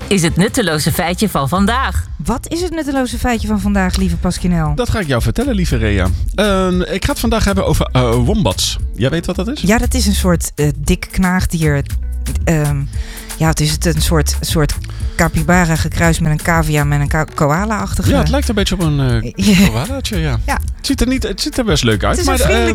is het nutteloze feitje van vandaag. Wat is het nutteloze feitje van vandaag, lieve Pasquinel? Dat ga ik jou vertellen, lieve Rea. Ik ga het vandaag hebben over wombats. Jij weet wat dat is? Ja, dat is een soort dik knaagdier. Het is een soort capybara gekruist met een cavia met een koala-achtige... Ja, het lijkt een beetje op een koalaatje, ja. Ja. Het ziet er best leuk uit. Het is een